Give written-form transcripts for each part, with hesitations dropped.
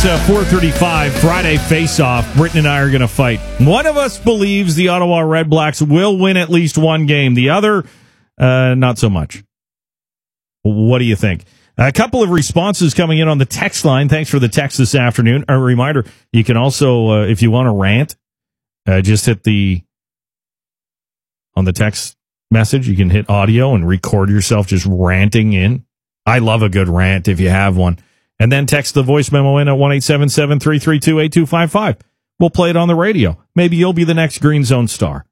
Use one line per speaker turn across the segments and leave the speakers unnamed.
4:35, Friday face-off. Britton and I are going to fight. One of us believes the Ottawa Redblacks will win at least one game. The other, not so much. What do you think? A couple of responses coming in on the text line. Thanks for the text this afternoon. A reminder, you can also, if you want to rant, just hit on the text message, you can hit audio and record yourself just ranting in. I love a good rant if you have one. And then text the voice memo in at 1-877-332-8255. We'll play it on the radio. Maybe you'll be the next Green Zone star.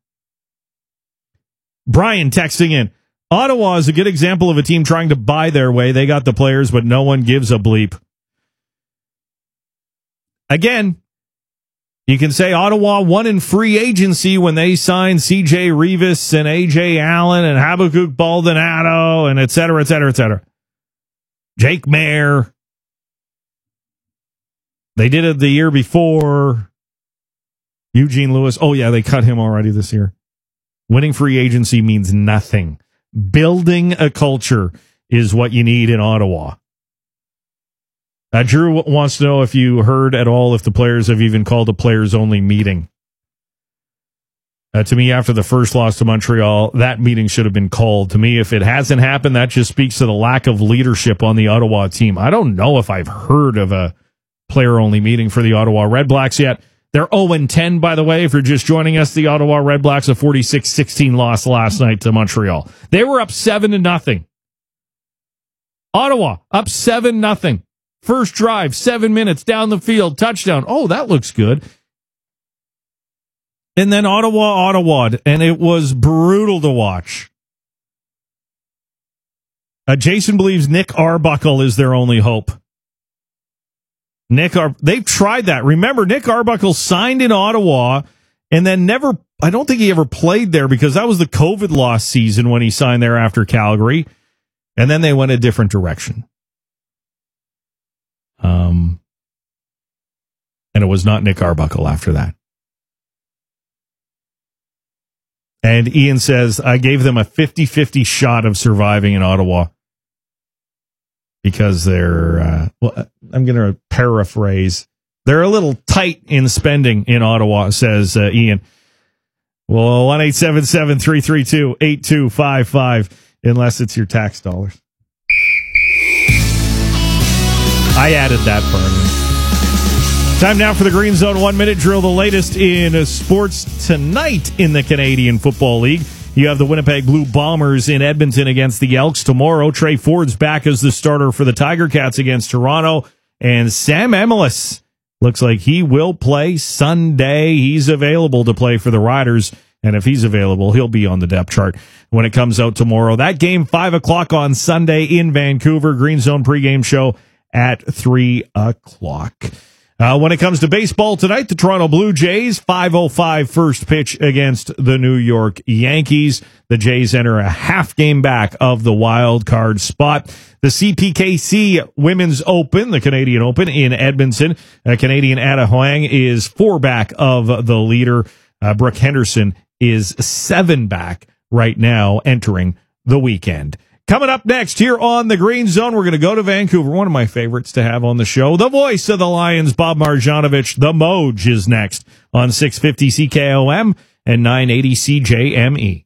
Brian texting in. Ottawa is a good example of a team trying to buy their way. They got the players, but no one gives a bleep. Again, you can say Ottawa won in free agency when they signed C.J. Revis and A.J. Allen and Habakkuk Baldonado and et cetera, et cetera, et cetera. Jake Mayer. They did it the year before. Eugene Lewis. Oh, yeah, they cut him already this year. Winning free agency means nothing. Building a culture is what you need in Ottawa. Drew wants to know if you heard at all if the players have even called a players-only meeting. To me, after the first loss to Montreal, that meeting should have been called. To me, if it hasn't happened, that just speaks to the lack of leadership on the Ottawa team. I don't know if I've heard of a player-only meeting for the Ottawa Redblacks yet. They're 0-10, by the way, if you're just joining us. The Ottawa Redblacks, a 46-16 loss last night to Montreal. They were up 7-0. Ottawa, up 7-0. First drive, 7 minutes, down the field, touchdown. Oh, that looks good. And then Ottawa'd, and it was brutal to watch. Jason believes Nick Arbuckle is their only hope. They've tried that. Remember, Nick Arbuckle signed in Ottawa and then I don't think he ever played there because that was the COVID loss season when he signed there after Calgary. And then they went a different direction. And it was not Nick Arbuckle after that. And Ian says, I gave them a 50-50 shot of surviving in Ottawa. Because they're, I'm going to paraphrase, they're a little tight in spending in Ottawa, says Ian. Well, 1-877-332-8255, unless it's your tax dollars. I added that part in. Time now for the Green Zone 1-minute drill, the latest in sports tonight in the Canadian Football League. You have the Winnipeg Blue Bombers in Edmonton against the Elks tomorrow. Trey Ford's back as the starter for the Tiger Cats against Toronto. And Sam Emilus looks like he will play Sunday. He's available to play for the Riders. And if he's available, he'll be on the depth chart when it comes out tomorrow. That game, 5 o'clock on Sunday in Vancouver. Green Zone pregame show at 3 o'clock. When it comes to baseball tonight, the Toronto Blue Jays, 5:05 first pitch against the New York Yankees. The Jays enter a half game back of the wild card spot. The CPKC Women's Open, the Canadian Open in Edmonton. Canadian Ada Huang is 4 back of the leader. Brooke Henderson is 7 back right now entering the weekend. Coming up next here on the Green Zone, we're going to go to Vancouver. One of my favorites to have on the show. The voice of the Lions, Bob Marjanovic. The Moj is next on 650 CKOM and 980 CJME.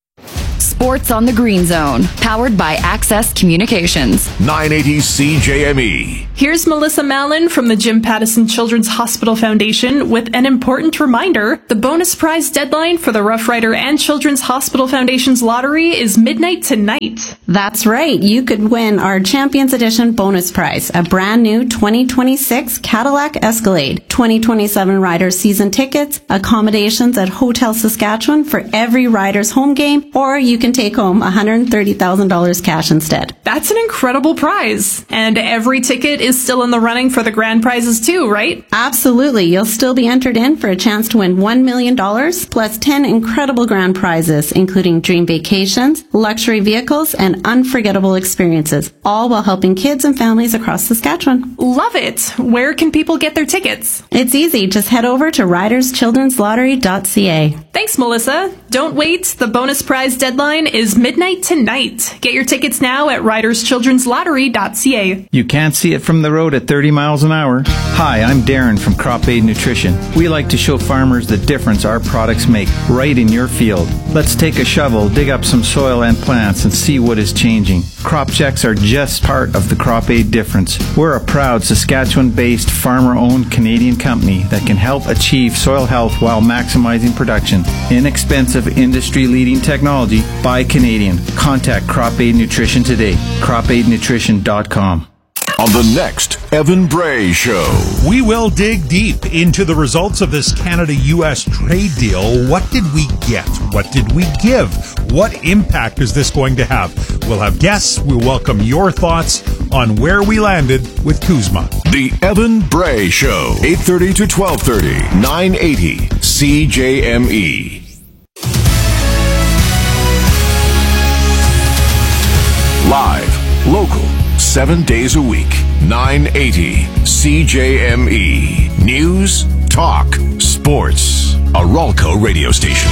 Sports on the Green Zone, powered by Access Communications.
980 CJME.
Here's Melissa Mallon from the Jim Pattison Children's Hospital Foundation with an important reminder. The bonus prize deadline for the Rough Rider and Children's Hospital Foundation's lottery is midnight tonight.
That's right. You could win our Champions Edition bonus prize, a brand new 2026 Cadillac Escalade, 2027 Riders season tickets, accommodations at Hotel Saskatchewan for every Riders home game, or you can take home $130,000 cash instead.
That's an incredible prize. And every ticket is still in the running for the grand prizes too, right?
Absolutely. You'll still be entered in for a chance to win $1 million plus 10 incredible grand prizes, including dream vacations, luxury vehicles, and unforgettable experiences, all while helping kids and families across Saskatchewan.
Love it. Where can people get their tickets?
It's easy. Just head over to riderschildrenslottery.ca.
Thanks, Melissa. Don't wait. The bonus prize deadline is midnight tonight. Get your tickets now at riderschildrenslottery.ca.
You can't see it from the road at 30 miles an hour. Hi, I'm Darren from Crop Aid Nutrition. We like to show farmers the difference our products make right in your field. Let's take a shovel, dig up some soil and plants, and see what is changing. Crop checks are just part of the Crop Aid difference. We're a proud Saskatchewan-based, farmer-owned Canadian company that can help achieve soil health while maximizing production. Inexpensive, industry-leading technology by Canadian. Contact Crop Aid Nutrition today. CropAidNutrition.com.
On the next Evan Bray Show,
we will dig deep into the results of this Canada-U.S. trade deal. What did we get? What did we give? What impact is this going to have? We'll have guests. We'll welcome your thoughts on where we landed with Kuzma.
The Evan Bray Show, 8:30 to 12:30, 980 CJME. Live, local, 7 days a week, 980 CJME. News, talk, sports. A Ralco radio station.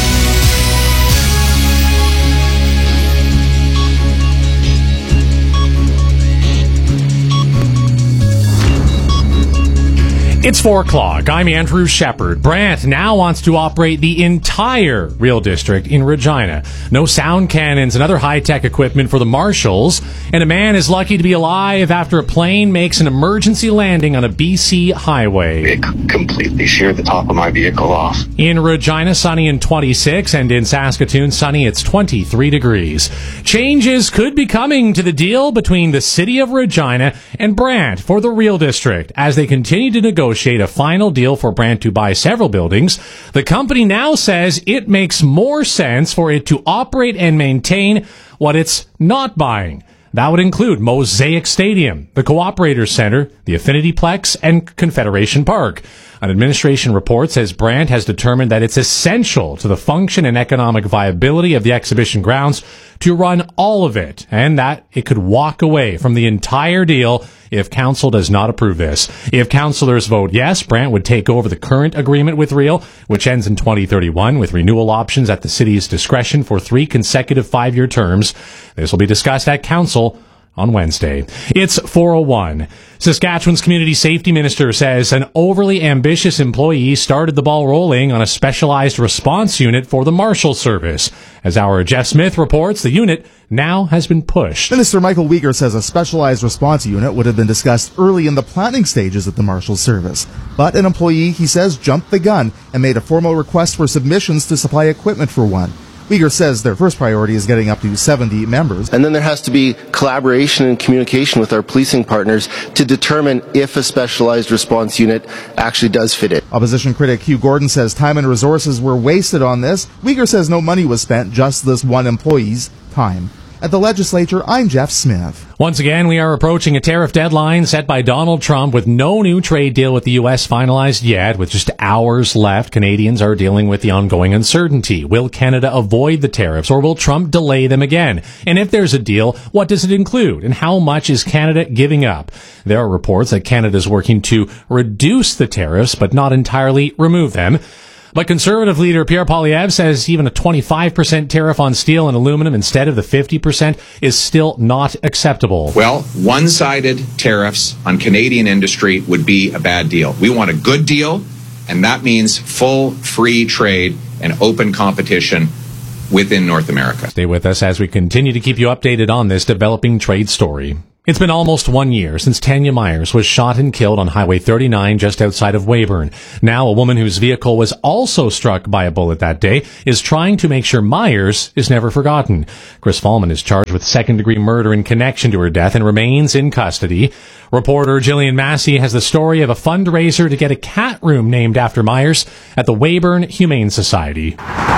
It's 4 o'clock. I'm Andrew Shepard. Brant now wants to operate the entire Real District in Regina. No sound cannons and other high-tech equipment for the marshals. And a man is lucky to be alive after a plane makes an emergency landing on a BC highway.
It completely sheared the top of my vehicle off.
In Regina, sunny and 26, and in Saskatoon, sunny, it's 23 degrees. Changes could be coming to the deal between the City of Regina and Brant for the Real District as they continue to negotiate a final deal for Brant to buy several buildings. The company now says it makes more sense for it to operate and maintain what it's not buying. That would include Mosaic Stadium, the Cooperators Center, the Affinity Plex, and Confederation Park. An administration report says Brant has determined that it's essential to the function and economic viability of the exhibition grounds to run all of it, and that it could walk away from the entire deal if council does not approve this. If councillors vote yes, Brant would take over the current agreement with Real, which ends in 2031, with renewal options at the city's discretion for 3 consecutive 5-year terms. This will be discussed at council on Wednesday. It's 4:01. Saskatchewan's community safety minister says an overly ambitious employee started the ball rolling on a specialized response unit for the Marshal Service. As our Jeff Smith reports, the unit now has been pushed.
Minister Michael Weger says a specialized response unit would have been discussed early in the planning stages at the Marshal Service. But an employee, he says, jumped the gun and made a formal request for submissions to supply equipment for one. Weger says their first priority is getting up to 70 members.
And then there has to be collaboration and communication with our policing partners to determine if a specialized response unit actually does fit it.
Opposition critic Hugh Gordon says time and resources were wasted on this. Weger says no money was spent, just this one employee's time. At the legislature, I'm Jeff Smith.
Once again, we are approaching a tariff deadline set by Donald Trump with no new trade deal with the U.S. finalized yet. With just hours left, Canadians are dealing with the ongoing uncertainty. Will Canada avoid the tariffs, or will Trump delay them again? And if there's a deal, what does it include? And how much is Canada giving up? There are reports that Canada is working to reduce the tariffs, but not entirely remove them. But Conservative leader Pierre Poilievre says even a 25% tariff on steel and aluminum instead of the 50% is still not acceptable.
Well, one-sided tariffs on Canadian industry would be a bad deal. We want a good deal, and that means full free trade and open competition within North America.
Stay with us as we continue to keep you updated on this developing trade story. It's been almost 1 year since Tanya Myers was shot and killed on Highway 39 just outside of Weyburn. Now, a woman whose vehicle was also struck by a bullet that day is trying to make sure Myers is never forgotten. Chris Fallman is charged with second-degree murder in connection to her death and remains in custody. Reporter Jillian Massey has the story of a fundraiser to get a cat room named after Myers at the Weyburn Humane Society.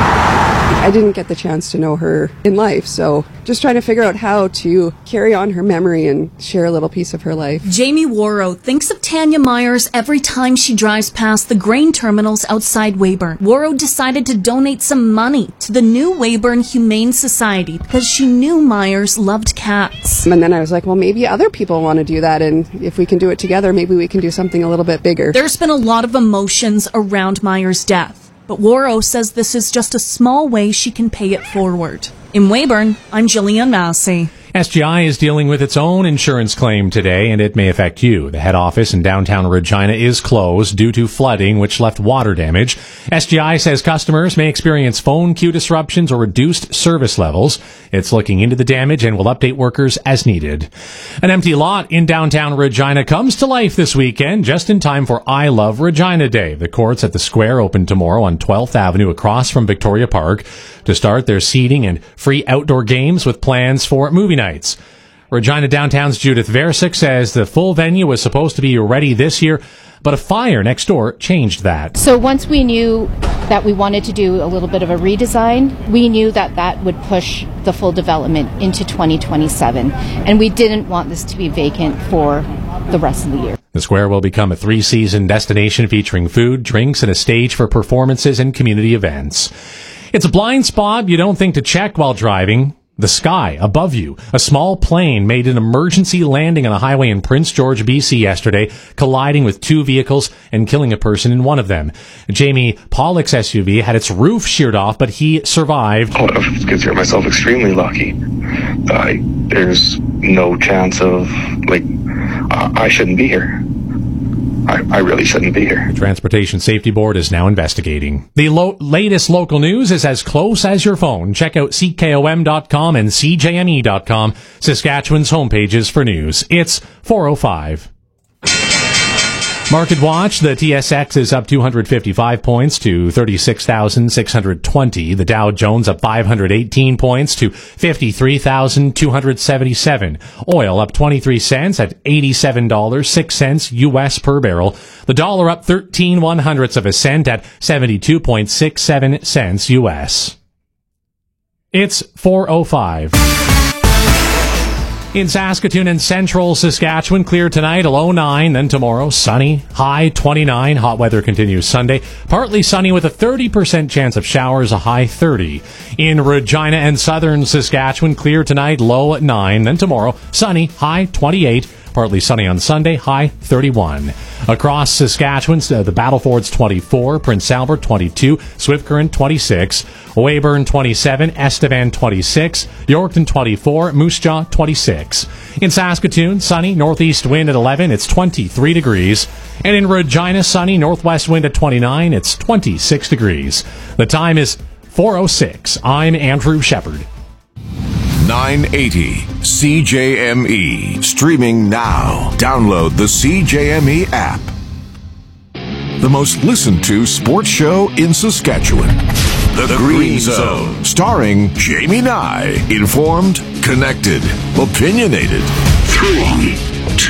I didn't get the chance to know her in life, so just trying to figure out how to carry on her memory and share a little piece of her life.
Jamie Warrow thinks of Tanya Myers every time she drives past the grain terminals outside Weyburn. Warrow decided to donate some money to the new Weyburn Humane Society because she knew Myers loved cats.
And then I was like, well, maybe other people want to do that, and if we can do it together, maybe we can do something a little bit bigger.
There's been a lot of emotions around Myers' death. but Warrow says this is just a small way she can pay it forward. In Weyburn, I'm Jillian Massey.
SGI is dealing with its own insurance claim today, and it may affect you. The head office in downtown Regina is closed due to flooding, which left water damage. SGI says customers may experience phone queue disruptions or reduced service levels. It's looking into the damage and will update workers as needed. An empty lot in downtown Regina comes to life this weekend, just in time for I Love Regina Day. The courts at the Square open tomorrow on 12th Avenue across from Victoria Park to start their seating and free outdoor games with plans for movie nights. Regina Downtown's Judith Versick says the full venue was supposed to be ready this year, but a fire next door changed that.
So once we knew that we wanted to do a little bit of a redesign, we knew that that would push the full development into 2027. And we didn't want this to be vacant for the rest of the year.
The Square will become a 3-season destination featuring food, drinks, and a stage for performances and community events. It's a blind spot you don't think to check while driving. The sky above you. A small plane made an emergency landing on a highway in Prince George, BC yesterday, colliding with 2 vehicles and killing a person in one of them. Jamie Pollock's SUV had its roof sheared off, but he survived.
I would consider myself extremely lucky. There's no chance of, I shouldn't be here. I really shouldn't be here.
The Transportation Safety Board is now investigating. The latest local news is as close as your phone. Check out CKOM.com and CJME.com, Saskatchewan's homepages for news. It's 4:05. Market Watch, the TSX is up 255 points to 36,620. The Dow Jones up 518 points to 53,277. Oil up 23 cents at $87.06 U.S. per barrel. The dollar up 13/100ths of a cent at 72.67 cents U.S. It's 4:05. In Saskatoon and central Saskatchewan, clear tonight, a low 9, then tomorrow, sunny, high 29. Hot weather continues Sunday. Partly sunny with a 30% chance of showers, a high 30. In Regina and southern Saskatchewan, clear tonight, low at 9, then tomorrow, sunny, high 28. Partly sunny on Sunday, high 31. Across Saskatchewan, the Battlefords 24, Prince Albert 22, Swift Current 26, Weyburn 27, Estevan 26, Yorkton 24, Moose Jaw 26. In Saskatoon, sunny, northeast wind at 11, it's 23 degrees. And in Regina, sunny, northwest wind at 29, it's 26 degrees. The time is 4:06. I'm Andrew Shepard.
980 CJME. Streaming now. Download the CJME app. The most listened to sports show in Saskatchewan. The Green Zone. Starring Jamie Nye. Informed, connected, opinionated. 3